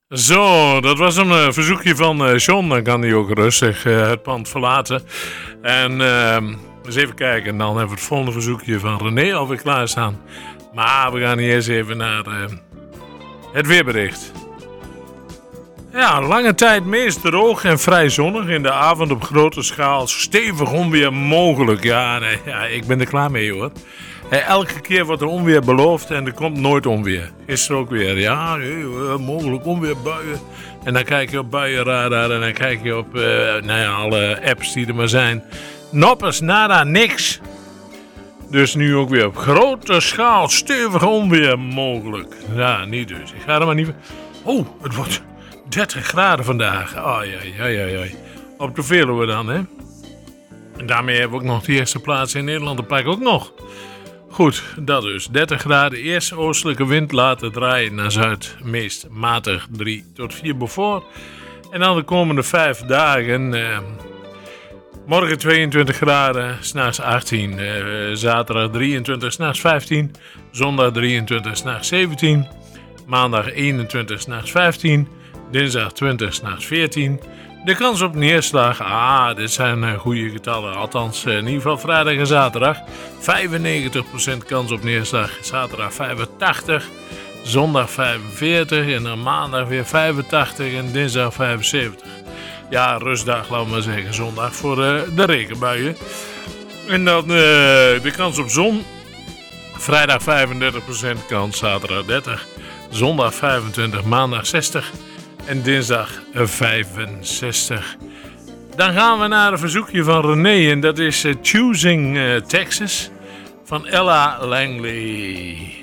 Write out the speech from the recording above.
Zo, dat was een verzoekje van John. Dan kan hij ook rustig het pand verlaten. En eens even kijken. Dan hebben we het volgende verzoekje van René alweer klaarstaan. Maar we gaan eerst even naar het weerbericht. Ja, lange tijd meest droog en vrij zonnig. In de avond op grote schaal stevig onweer mogelijk. Ja, ik ben er klaar mee hoor. Elke keer wordt er onweer beloofd en er komt nooit onweer. Gisteren ook weer. Ja, mogelijk onweerbuien. En dan kijk je op buienradar en dan kijk je op alle apps die er maar zijn. Noppers, nada, niks. Dus nu ook weer op grote schaal stevig onweer mogelijk. Ja, niet dus. Ik ga er maar niet... Oh, het wordt 30 graden vandaag. Ai. Op de Veluwe dan, hè. En daarmee hebben we ook nog de eerste plaats in Nederland. Dat pak ik ook nog. Goed, dat dus. 30 graden. Eerst oostelijke wind laten draaien naar zuid. Meest matig 3 tot 4 Beaufort. En dan de komende 5 dagen... morgen 22 graden, 's nachts 18. Zaterdag 23, 's nachts 15. Zondag 23, 's nachts 17. Maandag 21, 's nachts 15. Dinsdag 20, 's nachts 14. De kans op neerslag, dit zijn goede getallen. Althans, in ieder geval vrijdag en zaterdag. 95% kans op neerslag. Zaterdag 85. Zondag 45. En dan maandag weer 85. En dinsdag 75. Ja, rustdag, laten we maar zeggen. Zondag voor de regenbuien. En dan de kans op zon. Vrijdag 35% kans. Zaterdag 30. Zondag 25. Maandag 60. En dinsdag 65. Dan gaan we naar een verzoekje van René. En dat is Choosing Texas van Ella Langley.